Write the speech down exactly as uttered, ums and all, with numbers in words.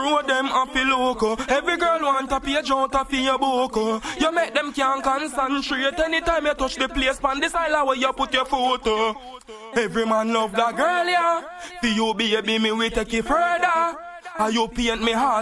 road them happy loco. Every girl want a page out of your book. You make them can't concentrate anytime you touch the place on this island where you put your photo. Every man love that girl, yeah. For you baby me we take it further. And you paint me heart